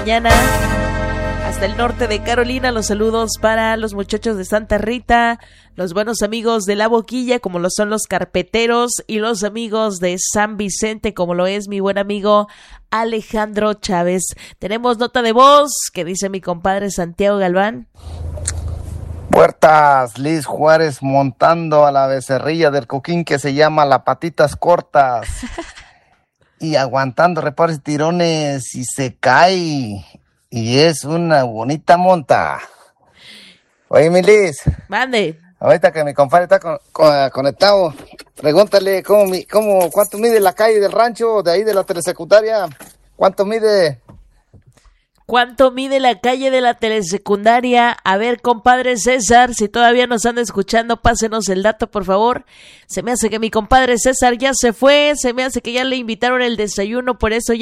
mañana. Hasta el norte de Carolina, los saludos para los muchachos de Santa Rita, los buenos amigos de La Boquilla, como lo son los carpeteros, y los amigos de San Vicente, como lo es mi buen amigo Alejandro Chávez. Tenemos nota de voz que dice mi compadre Santiago Galván. Puertas, Liz Juárez montando a la becerrilla del Coquín que se llama La Patitas Cortas y aguantando reparos y tirones y se cae y es una bonita monta. Oye, mi Liz. Mande. Ahorita que mi compadre está conectado, pregúntale cuánto mide la calle del rancho de ahí de la telesecundaria. ¿Cuánto mide? ¿Cuánto mide la calle de la telesecundaria? A ver, compadre César, si todavía nos anda escuchando, pásenos el dato, por favor. Se me hace que mi compadre César ya se fue, se me hace que ya le invitaron el desayuno, por eso ya